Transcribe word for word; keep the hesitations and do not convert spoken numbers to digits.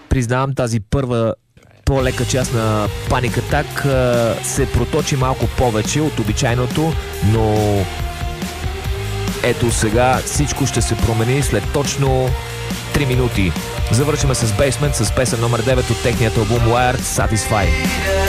признавам, тази първа по-лека част на Panic Attack се проточи малко повече от обичайното, но ето сега всичко ще се промени след точно три минути. Завършваме с Basement, с песен номер девет от техният албум Wired Satisfy.